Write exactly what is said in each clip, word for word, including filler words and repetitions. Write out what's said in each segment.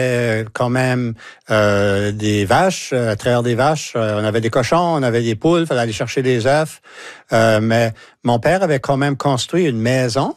Euh, quand même euh, des vaches, à travers des vaches. Euh, on avait des cochons, on avait des poules, il fallait aller chercher des œufs. Euh, mais mon père avait quand même construit une maison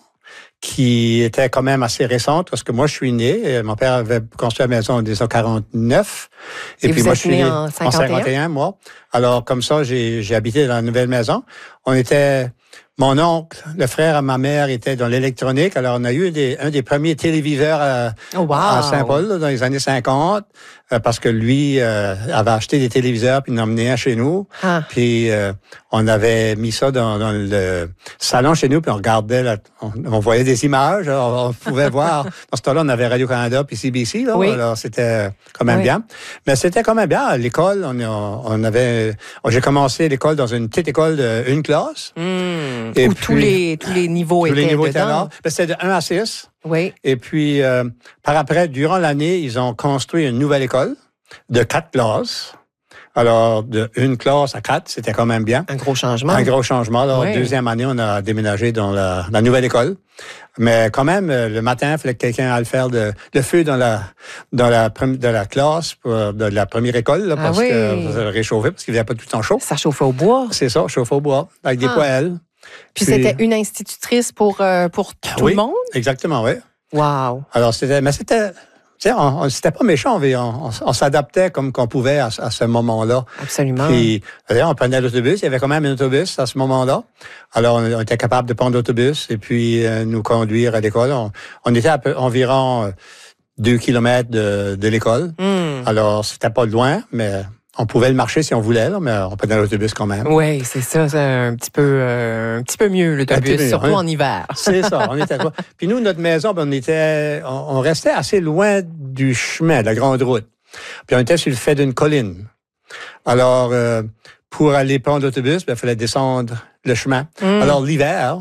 qui était quand même assez récente, parce que moi, je suis né. Mon père avait construit la maison en dix-neuf cent quarante-neuf. Et, et puis moi, je suis né en cinquante et un? En cinquante et un, moi. Alors, comme ça, j'ai, j'ai habité dans la nouvelle maison. On était... Mon oncle, le frère à ma mère, était dans l'électronique. Alors, on a eu des, un des premiers téléviseurs à, oh, wow. à Saint-Paul là, dans les années cinquante, euh, parce que lui euh, avait acheté des téléviseurs puis il en emmenait un chez nous. Ah. Puis euh, on avait mis ça dans, dans le salon chez nous puis on regardait, la, on, on voyait des images. Alors, on pouvait voir. Dans ce temps-là, on avait Radio-Canada puis C B C. Là, oui. Alors, c'était quand même oui. bien. Mais c'était quand même bien. À l'école, on, on avait... J'ai commencé l'école dans une petite école d'une classe. Mmh. Et où puis, tous les tous les niveaux tous étaient les niveaux dedans. étaient là. Ben, c'était de un à six. Oui. Et puis, euh, par après, durant l'année, ils ont construit une nouvelle école de quatre classes. Alors, de une classe à quatre, c'était quand même bien. Un gros changement. Un gros changement. Alors, oui. deuxième année, on a déménagé dans la, la nouvelle école. Mais quand même, le matin, il fallait que quelqu'un aille faire de, le feu dans la dans la de la classe pour, de la première école là, parce ah oui. que ça réchauffait parce qu'il n'y avait pas tout le temps chaud. Ça chauffait au bois. C'est ça, chauffait au bois avec ah. des poêles. Puis, Puis c'était une institutrice pour euh, pour tout oui, le monde. Exactement, oui. Wow. Alors c'était, mais c'était. Tu sais, on, on, c'était pas méchant, on, on, on s'adaptait comme qu'on pouvait à, à ce moment-là. Absolument. Puis, on prenait l'autobus, il y avait quand même un autobus à ce moment-là. Alors, on, on était capable de prendre l'autobus et puis euh, nous conduire à l'école. On, on était à peu, environ euh, deux kilomètres de, de l'école. Mm. Alors, c'était pas loin, mais... On pouvait le marcher si on voulait, là, mais on prenait l'autobus quand même. Oui, c'est ça, c'est un petit peu, euh, un petit peu mieux l'autobus, mieux, surtout on, en hiver. C'est ça, on était. Puis nous, notre maison, ben, on était, on, on restait assez loin du chemin, de la grande route. Puis on était sur le fait d'une colline. Alors, euh, pour aller prendre l'autobus, ben, il fallait descendre le chemin. Mm. Alors l'hiver,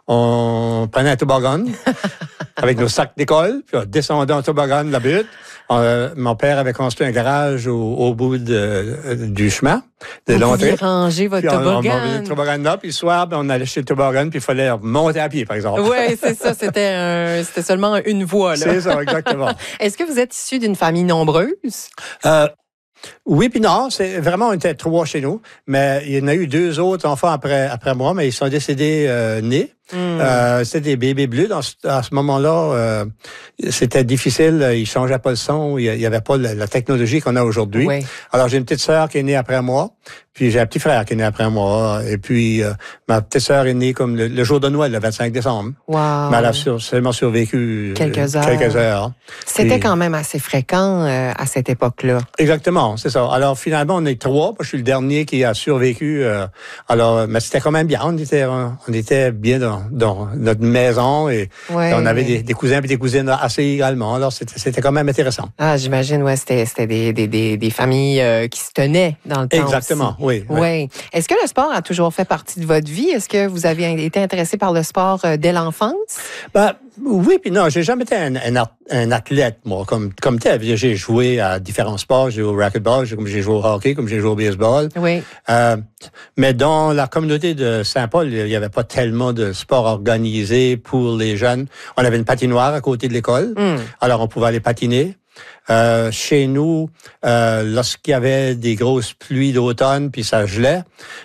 on prenait un toboggan avec nos sacs d'école, puis on descendait en toboggan la butte. Euh, mon père avait construit un garage au, au bout de, euh, du chemin, de l'entrée. Vous pouviez ranger votre puis on, toboggan. On, on le toboggan là, puis le soir, ben, on allait chez le toboggan, puis il fallait monter à pied, par exemple. Oui, c'est ça. C'était, un, c'était seulement une voie. Là. C'est ça, exactement. Est-ce que vous êtes issu d'une famille nombreuse? Euh, oui, puis non, c'est vraiment, on était trois chez nous, mais il y en a eu deux autres enfants après, après moi, mais ils sont décédés euh, nés. Mm. Euh, c'était des bébés bleus. Dans ce, à ce moment-là, euh, c'était difficile. Ils changeaient pas le son. Il y avait pas la, la technologie qu'on a aujourd'hui. Oui. Alors, j'ai une petite sœur qui est née après moi. Puis, j'ai un petit frère qui est né après moi. Et puis, euh, ma petite sœur est née comme le, le jour de Noël, le vingt-cinq décembre. Wow. Mais elle a sur, seulement survécu quelques heures. Quelques heures. C'était puis, quand même assez fréquent euh, à cette époque-là. Exactement, c'est ça. Alors, finalement, on est trois. Moi, je suis le dernier qui a survécu. Euh, alors, mais c'était quand même bien. On était, on, on était bien dans dans notre maison et, ouais. et on avait des, des cousins et des cousines assez également. Alors, c'était, c'était quand même intéressant. Ah, j'imagine, ouais, c'était, c'était des, des, des, des familles euh, qui se tenaient dans le temps. Exactement, aussi. oui. Oui. Est-ce que le sport a toujours fait partie de votre vie? Est-ce que vous avez été intéressé par le sport euh, dès l'enfance? Ben, oui, puis non, j'ai jamais été un, un, un athlète, moi, comme, comme tel. J'ai joué à différents sports. J'ai joué au racquetball, j'ai, comme j'ai joué au hockey, comme j'ai joué au baseball. Oui. Euh, mais dans la communauté de Saint-Paul, il n'y avait pas tellement de sport organisé pour les jeunes. On avait une patinoire à côté de l'école. Mm. Alors, on pouvait aller patiner. Euh, chez nous, euh, lorsqu'il y avait des grosses pluies d'automne, puis ça gelait,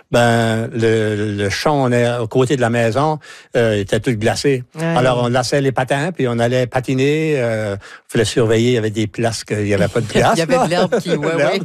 ben le, le champ au côté de la maison euh, était tout glacé. Ouais. Alors on laissait les patins, puis on allait patiner. Il euh, fallait surveiller, il y avait des places qu'il n'y avait pas de place. Il y avait de l'herbe qui, ouais, ouais.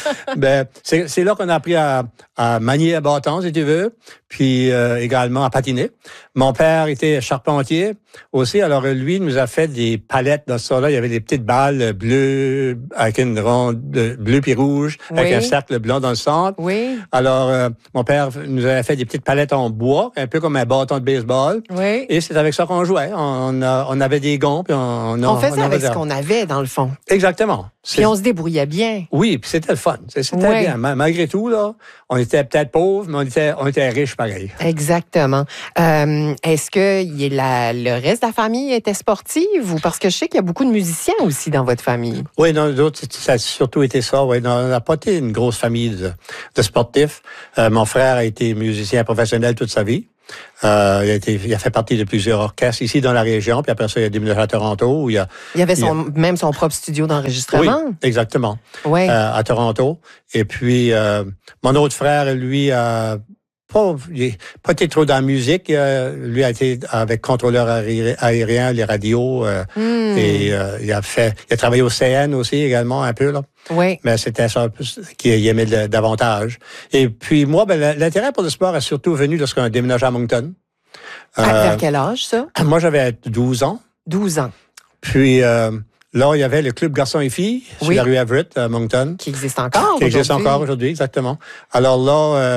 Ben c'est, c'est là qu'on a appris à, à manier un bâton, si tu veux, puis euh, également à patiner. Mon père était charpentier aussi, alors lui nous a fait des palettes dans ce là. Il y avait des petites balles bleues avec une ronde bleue puis rouge, oui. avec un cercle blanc dans le centre. Oui. Alors euh, mon père nous avait fait des petites palettes en bois, un peu comme un bâton de baseball. Oui. Et c'est avec ça qu'on jouait. On, a, on avait des gonds puis on, on, on faisait on avec ce qu'on avait dans le fond. Exactement. Puis c'est... on se débrouillait bien. Oui, puis c'était le fun. C'était oui. bien. Malgré tout, là, on était peut-être pauvres, mais on était, on était riches pareil. Exactement. Euh, est-ce que y a la, le reste de la famille était sportive ou parce que je sais qu'il y a beaucoup de musiciens aussi dans votre famille? Oui, dans d'autres, ça a surtout été ça. Oui, on n'a pas été une grosse famille de, de sportifs. Euh, mon frère a été musicien professionnel toute sa vie. Euh, il, a été, il a fait partie de plusieurs orchestres ici dans la région, puis après ça, il a déménagé à Toronto. Où il, a, il y avait son, il a... même son propre studio d'enregistrement. Oui, exactement. Oui. Euh, à Toronto. Et puis, euh, mon autre frère, lui, a pas, il n'a pas été trop dans la musique. Euh, lui a été avec contrôleur aérien, les radios. Euh, mm. Et euh, il a fait, il a travaillé au C N aussi également un peu, là. Oui. Mais c'était ça qu'il aimait le, davantage. Et puis moi, ben, l'intérêt pour le sport est surtout venu lorsqu'on a déménagé à Moncton. À euh, vers quel âge, ça? Moi, j'avais douze ans. douze ans. Puis euh, là, il y avait le club garçons et filles oui. sur la rue Everett, à Moncton. Qui existe encore Qui existe encore aujourd'hui, exactement. Alors là, euh,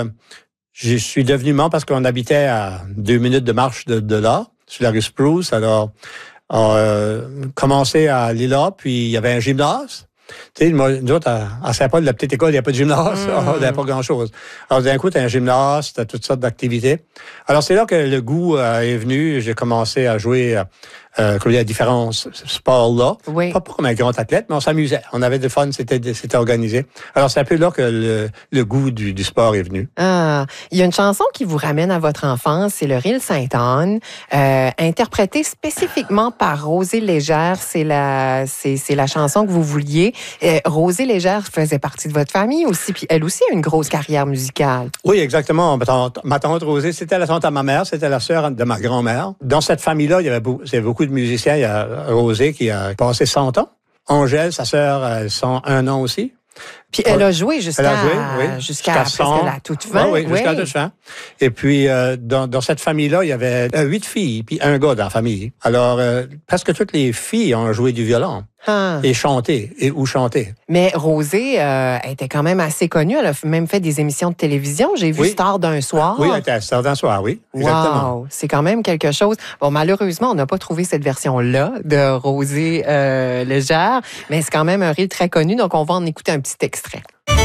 je suis devenu membre parce qu'on habitait à deux minutes de marche de, de là, sur la rue Spruce. Alors, on a euh, commencé à aller là, puis il y avait un gymnase. Tu sais, nous autres, à, à Saint-Paul, la petite école, il n'y a pas de gymnase. Mm. Il n'y a pas grand-chose. Alors, d'un coup, tu as un gymnase, tu as toutes sortes d'activités. Alors, c'est là que le goût euh, est venu. J'ai commencé à jouer euh, à différents sports-là. Oui. Pas comme un grand athlète, mais on s'amusait. On avait du fun, c'était, c'était organisé. Alors, c'est un peu là que le, le goût du, du sport est venu. Ah, il y a une chanson qui vous ramène à votre enfance, c'est le Rille Sainte-Anne, euh, interprétée spécifiquement par Rosée Légère. C'est la, c'est, c'est la chanson que vous vouliez. Euh, Rosée Légère faisait partie de votre famille aussi, puis elle aussi a une grosse carrière musicale. Oui, exactement. Ma tante, ma tante Rosée, c'était la tante à ma mère, c'était la sœur de ma grand-mère. Dans cette famille-là, il y avait beaucoup, il y avait beaucoup de musiciens. Il y a Rosée qui a passé cent ans. Angèle, sa sœur, elle a un an aussi. Puis elle a joué jusqu'à, elle a joué, oui, jusqu'à, jusqu'à la toute fin. Oui, oui, jusqu'à la toute fin. Et puis, euh, dans, dans cette famille-là, il y avait euh, huit filles, puis un gars dans la famille. Alors, euh, presque toutes les filles ont joué du violon. Ah. Et chanté, et ou chanté. Mais Rosée euh, était quand même assez connue. Elle a même fait des émissions de télévision. J'ai vu oui. Star d'un soir. Oui, elle était Star d'un soir, oui. Exactement. Wow, c'est quand même quelque chose. Bon, malheureusement, on n'a pas trouvé cette version-là de Rosée euh, Légère, mais c'est quand même un rire très connu, donc on va en écouter un petit extrait.